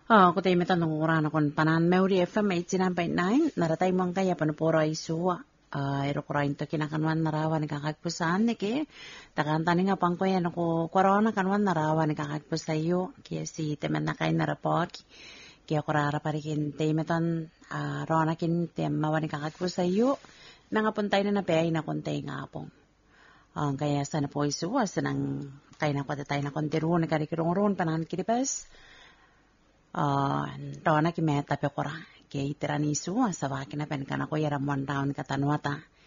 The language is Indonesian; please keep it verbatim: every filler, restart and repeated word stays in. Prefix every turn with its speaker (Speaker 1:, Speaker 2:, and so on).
Speaker 1: Oh, ko tayo metan ng urana kon panan Meuri F M eighty-nine point nine naratay mong kaya panupura isuwa. Uh, ero kurain to kinakanwan narawa ni kakagpusan ni ki takantani nga pang ko yan ako korona kanwan narawa ni kakagpusayo kaya si temen na kay narapok kaya kurara parikin temetan uh, rona kin temawa ni kakagpusayo nangapuntay na napay na kontay nga pong uh, kaya sana po isuwa sanang kay na kwatatay na kontiru ni karikirong panan kiribas uh, rona ki meta pe kura kaya itiranisu sa wakin na pen kana ko yaram one round katanwata